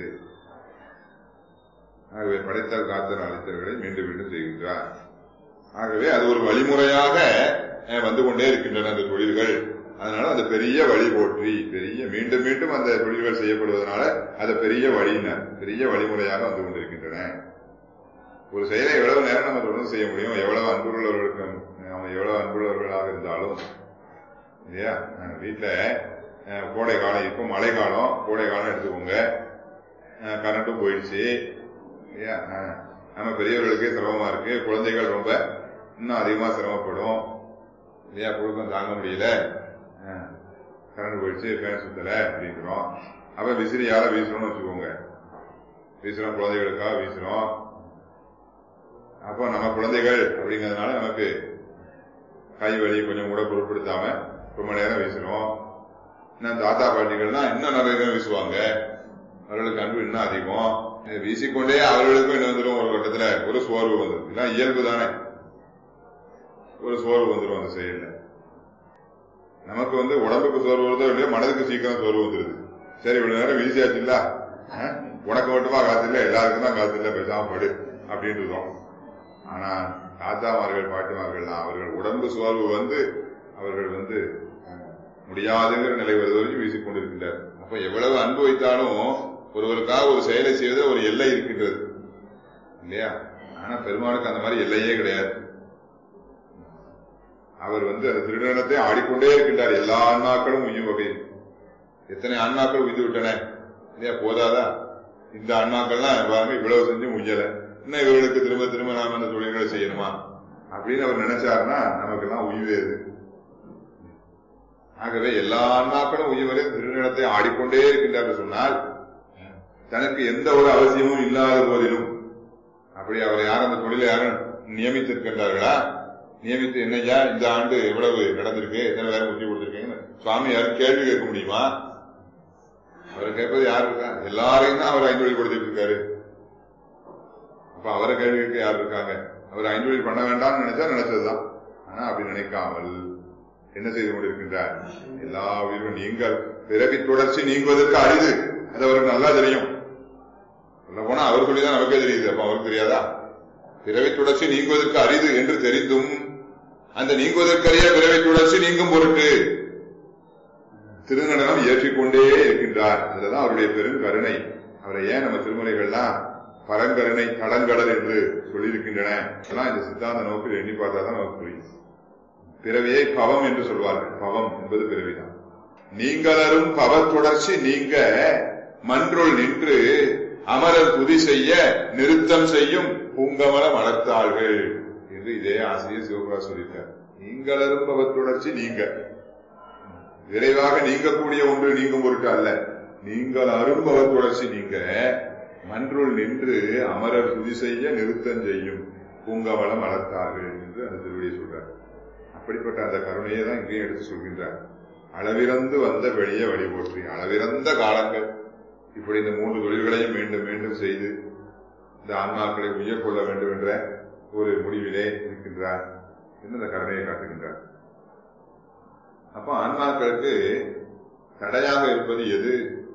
ஆகவே படைத்தல், காத்தல், அழித்தல்களை மீண்டும் மீண்டும் செய்கின்றார். ஆகவே அது ஒரு வழிமுறையாக வந்து கொண்டே இருக்கின்றன அந்த தொழில்கள். அதனால அந்த பெரிய வழி போற்றி, பெரிய மீண்டும் மீண்டும் அந்த தொழில்கள் செய்யப்படுவதனால அது பெரிய வழியினர், பெரிய வழிமுறையாக வந்து கொண்டிருக்கின்றன. ஒரு செயலை எவ்வளவு நேரம் நம்ம தொடர்ந்து செய்ய முடியும்? எவ்வளவு அன்புள்ளவர்களுக்கு நம்ம எவ்வளவு அன்புள்ளவர்களாக இருந்தாலும் இல்லையா? வீட்டுல கோடை காலம், இப்போ மழை காலம், கோடை காலம் எடுத்துக்கோங்க, கரண்ட்டும் போயிடுச்சு இல்லையா? நம்ம பெரியவர்களுக்கே சிரமமா இருக்கு, குழந்தைகள் ரொம்ப இன்னும் அதிகமா சிரமப்படும் இல்லையா? புழுக்கம் தாங்க முடியல, கரண்ட் போயிடுச்சு, ஃபேன் சுத்தல அப்படிங்கிறோம். அப்ப விசிறி யார வீசுறோம்னு வச்சுக்கோங்க, வீசுறோம், குழந்தைகளுக்காக வீசுறோம். அப்போ நம்ம குழந்தைகள் அப்படிங்கிறதுனால நமக்கு கை வலி கொஞ்சம் கூட பொருட்படுத்தாம ரொம்ப நேரம் வீசுறோம். இன்னும் தாத்தா பாட்டிகள்னா இன்னும் நிறைய நேரம் வீசுவாங்க, அவர்களுக்கு அன்பு இன்னும் அதிகம். வீசிக்கொண்டே அவர்களுக்கும் என்ன வந்துடும், ஒரு கட்டத்துல ஒரு சோர்வு வந்துடும். இதெல்லாம் இயல்பு தானே, ஒரு சோர்வு வந்துடும் அந்த செயல்ல. நமக்கு உடம்புக்கு சோர்வு வருதோ இல்லையோ, மனதுக்கு சீக்கிரம் சோர்வு வந்துருது. சரி இவ்வளவு நேரம் வீசியாச்சு இல்ல, உனக்கு மட்டுமா காத்து இல்ல, எல்லாருக்கும் தான் காத்து இல்ல, பேசாம படு அப்படின்னு இருக்கோம். ஆனா தாத்தாமார்கள், பாட்டிமார்கள்லாம் அவர்கள் உடம்பு சோர்வு அவர்கள் முடியாதுங்கிற நிலை வருவது வரைக்கும் வீசிக்கொண்டிருக்கின்றார். அப்ப எவ்வளவு அன்பு வைத்தாலும் ஒருவருக்காக ஒரு செயலை செய்வது ஒரு எல்லை இருக்கின்றது இல்லையா? ஆனா பெருமானுக்கு அந்த மாதிரி எல்லையே கிடையாது. அவர் அந்த திருநடனத்தை ஆடிக்கொண்டே இருக்கின்றார். எல்லா ஆன்மாக்களும் உய்யும் வகையில். எத்தனை ஆன்மாக்கள் உய்து விட்டன இல்லையா? போதாதா? இந்த ஆன்மாக்கள்லாம் பாருங்க இவ்வளவு செஞ்சும் உய்யல, இன்னும் இவர்களுக்கு திரும்ப திரும்ப நாம அந்த தொழில்களை செய்யணுமா அப்படின்னு அவர் நினைச்சாருன்னா நமக்கெல்லாம் உய்வேது. ஆகவே எல்லா ஆன்மாக்களும் உய்வரை திருநடனத்தை ஆடிக்கொண்டே இருக்கின்றார் சொன்னால் தனக்கு எந்த ஒரு அவசியமும் இல்லாத போதிலும், அப்படி அவர் யாரும் அந்த தொழிலை யாரும் நியமித்திருக்கின்றார்களா? நியமித்து என்னையா இந்த ஆண்டு எவ்வளவு நடந்திருக்கு, எத்தனை பேரை முத்தி கொடுத்திருக்கீங்கன்னு சுவாமி யாரும் கேள்வி கேட்க முடியுமா? அவர் கேட்பது யாரு இருக்கா? எல்லாரையும் தான் அவர் ஐந்தொழில் கொடுத்துட்டு இருக்காரு. அப்ப அவரை கேள்வி கேட்க யாரு இருக்காங்க? அவர் ஐந்தொழில் பண்ண வேண்டாம்னு நினைச்சா நினைச்சதுதான். ஆனா அப்படி நினைக்காமல் என்ன செய்து கொண்டிருக்கின்றார்? எல்லா உயிரும் நீங்கள் பிறவி தொடர்ச்சி நீங்குவதற்கு அரிது, அது அவருக்கு நல்லா தெரியும். சொல்ல போனா அவர் சொல்லிதான் நமக்கே தெரியுது. அப்ப அவருக்கு தெரியாதா? பிறவி தொடர்ச்சி நீங்குவதற்கு அரிது என்று தெரிந்தும் அந்த நீங்குவதற்கரிய பிறவி தொடர்ச்சி நீங்கும் பொருட்டு திருநடனம் இயற்றிக்கொண்டே இருக்கின்றார். அதுதான் அவருடைய பெரும் கருணை. அவரை ஏன் நம்ம திருமுறைகள்லாம் பரங்கருணை கடங்கடல் என்று சொல்லியிருக்கின்றன. அதெல்லாம் இந்த சித்தாந்த நோக்கில் எண்ணி பார்த்தாதான் நமக்கு புரியும். பிறவியை பவம் என்று சொல்வார்கள். பவம் என்பது பிறவிதான். நீங்களரும் பவ தொடர்ச்சி நீங்க மன்றுள் நின்று அமரர் துதி செய்ய நிறுத்தம் செய்யும் பூங்கமல மலர்த்தாள்கள் என்று இதே ஆசிரியர் சிவபிரகாஷ் சொல்லியிருக்கார். நீங்களரும் பவத்துணர்ச்சி நீங்க விரைவாக நீங்கக்கூடிய ஒன்று நீங்கும் பொருட்டு அல்ல. நீங்கள் அரும்பவத்துணர்ச்சி நீங்க மன்றுள் நின்று அமரர் துதி செய்ய நிறுத்தம் செய்யும் பூங்கமலம் மலர்த்தார்கள் என்று அந்த திருவடியை சொல்றார். அப்படிப்பட்ட அந்த கருணையை தான் இங்கேயும் எடுத்து சொல்கின்றார். அளவிறந்து வந்த வெளிய வழி போற்றி. அளவிறந்த காலங்கள் இப்படி இந்த 3 தொழில்களையும் மீண்டும் மீண்டும் செய்து இந்த ஆன்மாக்களை உய்யக்கொள்ள வேண்டும் என்ற ஒரு முடிவிலே இருக்கின்றார் என்று அந்த கருணையை காட்டுகின்றார். அப்ப ஆன்மாக்களுக்கு தடையாக இருப்பது எது?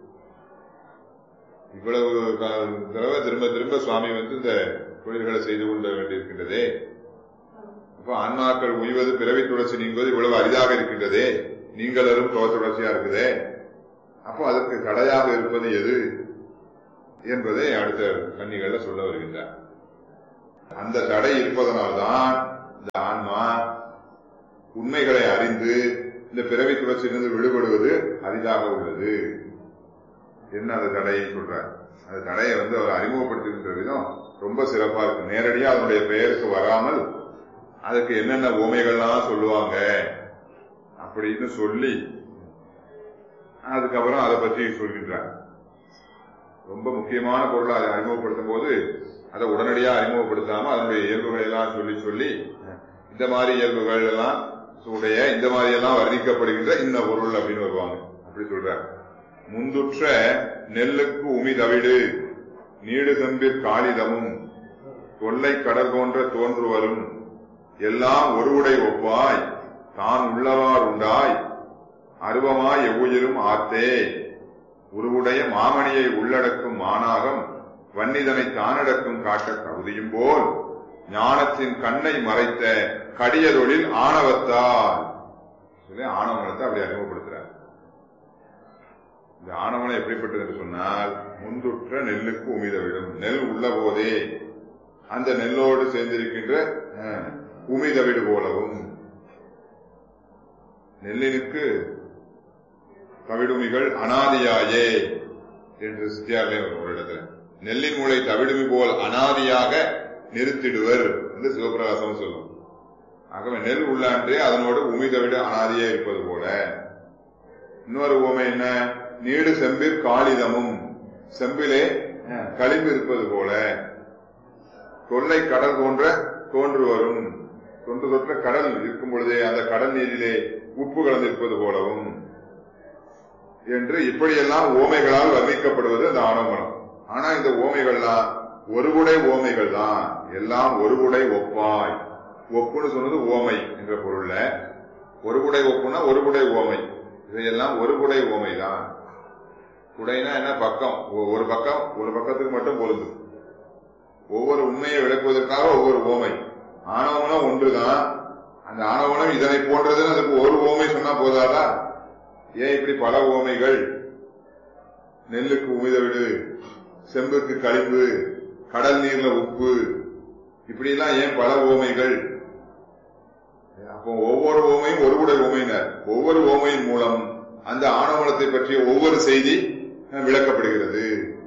இவ்வளவு தடவை திரும்ப திரும்ப சுவாமி இந்த தொழில்களை செய்து கொள்ள வேண்டியிருக்கின்றதே. அப்ப ஆன்மாக்கள் உய்வது பிறவி தொடர்ச்சி நீங்குவது இவ்வளவு அரிதாக இருக்கின்றதே, நீங்களரும் தொடர்ச்சியா இருக்குதே. அப்போ அதற்கு தடையாக இருப்பது எது என்பதை அடுத்த கன்னிகள்ல சொல்ல வருகின்றார். அந்த தடை இருப்பதனால்தான் இந்த ஆன்மா உண்மைகளை அறிந்து இந்த பிறவி தொடர்ச்சியிலிருந்து விடுபடுவது அரிதாக உள்ளது. என்ன அந்த தடையை சொல்றார்? அந்த தடையை அவர் அறிமுகப்படுத்துகின்ற விதம் ரொம்ப சிறப்பா இருக்கு. நேரடியா அதனுடைய பெயருக்கு வராமல் அதுக்கு என்னென்ன உவமைகள்லாம் சொல்லுவாங்க அப்படின்னு சொல்லி அதுக்கப்புறம் அதை பற்றி சொல்கின்றார். ரொம்ப முக்கியமான பொருளை அதை அறிமுகப்படுத்தும் போது அதை உடனடியாக அறிமுகப்படுத்தாம அதனுடைய இயல்புகளை எல்லாம் சொல்லி சொல்லி இந்த மாதிரி இயல்புகள் எல்லாம் உடைய இந்த மாதிரி எல்லாம் வர்ணிக்கப்படுகின்ற இந்த பொருள் அப்படின்னு வருவாங்க. அப்படி சொல்றார். முந்துற்ற நெல்லுக்கு உமி தவிடு நீடு செம்பிற் காளிதமும் தொல்லை கடல் போன்ற தோன்றுவரும் எல்லாம் ஒருவுடை ஒப்பாய் தான் உள்ளவார் உண்டாய் அருவமாய் எவ்வுயிரும் ஆத்தே உருவுடைய மாமணியை உள்ளடக்கும் மானாகம் வன்னிதனை தானடக்கும் காட்ட தகுதியும் போல் ஞானத்தின் கண்ணை மறைத்த கடியதொழில் ஆணவத்தால் சொல்லி ஆணவனத்தை அப்படி அறிமுகப்படுத்துறார். இந்த ஆணவனம் எப்படிப்பட்டது என்று சொன்னால், முந்துற்ற நெல்லுக்கு உமிதவிடும். நெல் உள்ள போதே அந்த நெல்லோடு சேர்ந்திருக்கின்ற உமிதவிடு போலவும், நெல்லினுக்கு தவிடுமிகள் அனாதியாயே என்று சித்தியாரிலே ஒரு இடத்துல நெல்லின் மூளை தவிடுமி போல் அனாதியாக நிறுத்திடுவர் என்று சிவபிரகாசம் சொல்லும். ஆகவே நெல் உள்ளான்றே அதனோடு உமிதவிடு அனாதியே இருப்பது போல. இன்னொரு உவமை என்ன? நீடு செம்பிற் காளிதமும், செம்பிலே களிம்பு இருப்பது போல. தொல்லை கடல் போன்ற தோன்று வரும், தொன்று தொற்ற கடல் இருக்கும் பொழுதே அந்த கடல் நீரிலே உப்பு கலந்திருப்பது போலவும் என்று இப்படியெல்லாம் ஓமைகளால் வர்ணிக்கப்படுவது அந்த ஆணவமனம். ஆனா இந்த ஓமைகள்லாம் ஒருகுடை ஓமைகள் தான். எல்லாம் ஒருகுடை ஒப்பாய். ஒப்புன்னு சொன்னது ஓமை என்ற பொருள்ல, ஒருகுடை ஒப்புனா ஒருகுடை ஓமை. இதையெல்லாம் ஒருகுடை ஓமை தான். குடைனா என்ன? பக்கம். ஒரு பக்கம் ஒரு பக்கத்துக்கு மட்டும் பொருந்தும். ஒவ்வொரு உண்மையை விளக்குவதற்காக ஒவ்வொரு ஓமை. ஆணவனம் ஒன்றுதான். அந்த ஆணவனம் இதனை போன்றதுன்னு அதுக்கு ஒரு ஓமை சொன்னா போதாதா? ஏன் இப்படி பல ஓமைகள்? நெல்லுக்கு உமிதவிடு, செம்புக்கு களிம்பு, கடல் நீர்ல உப்பு, இப்படி எல்லாம் ஏன் பல ஓமைகள்? அப்போ ஒவ்வொரு ஓமையும் ஒருகுடை ஓமையினர். ஒவ்வொரு ஓமையின் மூலம் அந்த ஆணவனத்தை பற்றிய ஒவ்வொரு செய்தி விளக்கப்படுகிறது.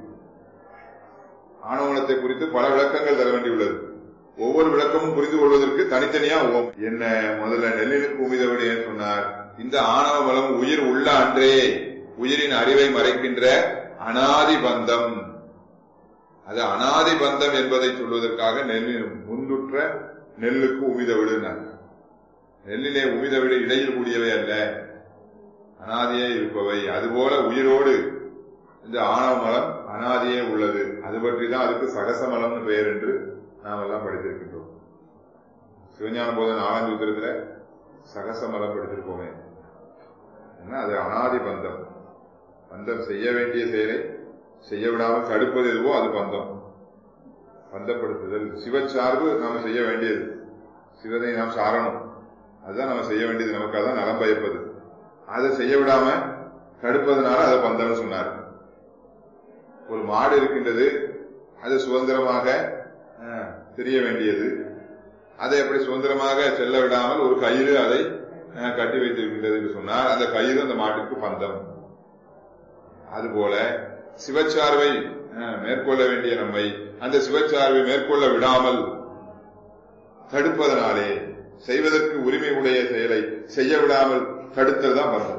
ஆணவனத்தை குறித்து பல விளக்கங்கள் தர வேண்டியுள்ளது. ஒவ்வொரு விளக்கமும் புரிந்து கொள்வதற்கு தனித்தனியா ஓம் என்ன. முதல்ல நெல்லினுக்கு உமிதவிடு ஏன் சொன்னார்? இந்த ஆணவ பலம் உயிர் உள்ள அன்றே உயிரின் அறிவை மறைக்கின்ற அனாதி பந்தம். அது அனாதி பந்தம் என்பதை சொல்வதற்காக முந்துற்ற நெல்லுக்கு உமிதவிடுனார். நெல்லிலே உமிதவிடு இடையில் கூடியவை அல்ல, அனாதியே இருப்பவை. அதுபோல உயிரோடு இந்த ஆணவ மலம் அனாதியே உள்ளது. அது பற்றி தான் அதுக்கு சகசமலம்னு பெயர் என்று நாம் எல்லாம் படித்திருக்கின்றோம். சிவஞான போத 4ஆம் சூத்திரத்துல சகசமலம் படித்திருப்போமே. அது அனாதி பந்தம். பந்தம் செய்ய வேண்டிய செயலை செய்ய விடாமல் தடுப்பது எதுவோ அது பந்தம். பந்தப்படுத்துதல் சிவச்சார்பு நாம செய்ய வேண்டியது. சிவனை நாம் சாரணும், அதுதான் நம்ம செய்ய வேண்டியது. நமக்கு அதான் நலம் பயப்பது. அதை செய்ய விடாம தடுப்பதனால அதை பந்தம்னு சொன்னார். ஒரு மாடு இருக்கின்றது, அது சுதந்திரமாக தெரிய வேண்டியது. அதை எப்படி சுதந்திரமாக செல்ல விடாமல் ஒரு கயிறு அதை கட்டி வைத்திருக்கின்றது என்று சொன்னார். அந்த கயிறு அந்த மாட்டுக்கு பந்தம். அதுபோல சிவச்சார்பை மேற்கொள்ள வேண்டிய நம்மை அந்த சிவச்சார்பை மேற்கொள்ள விடாமல் தடுப்பதனாலே செய்வதற்கு உரிமை உடைய செயலை செய்ய விடாமல் தடுத்தல் தான் பந்தம்.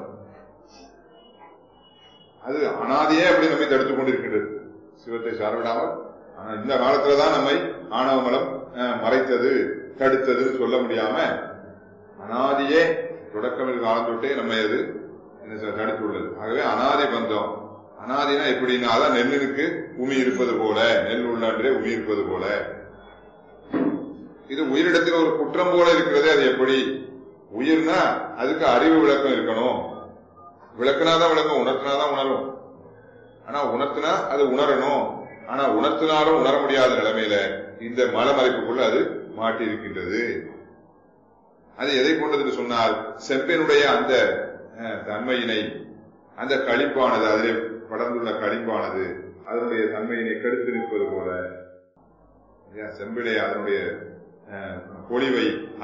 அது அனாதையே அப்படி நம்மை தடுத்துக் கொண்டிருக்கின்றது. சிவத்தை சார்விடாமல் இந்த காலத்துலதான் நம்மை ஆணவ மலம் மறைத்தது தடுத்ததுன்னு சொல்ல முடியாம அனாதியே தொடக்கமில் காலம் தொட்டே நம்மை அது தடுத்துள்ளது. ஆகவே அனாதி பந்தம். அனாதினா எப்படின்னா அதான் நெல்லுக்கு உமி இருப்பது போல, நெல் உள்ளன்றே உமி இருப்பது போல. இது உயிரிடத்தில் ஒரு குற்றம் போல இருக்கிறது. அது எப்படி? உயிர்னா அதுக்கு அறிவு விளக்கம் இருக்கணும். விளக்குனாதான் விளக்கம், உணர்த்தினாதான் உணரும். ஆனா உணர்த்தினா அது உணரணும். ஆனா உணர்த்தினாலும் உணர முடியாத நிலைமையில இந்த மலமறைப்புக்குள்ள அது மாட்டி இருக்கின்றது. அது எதை கொண்டது சொன்னால் செம்பினுடைய அந்த தன்மையினை, அந்த களிப்பானது, அதிலே படர்ந்துள்ள களிப்பானது அதனுடைய தன்மையினை கெடுத்து நிற்பது போல, செம்பிலே அதனுடைய பொலிவை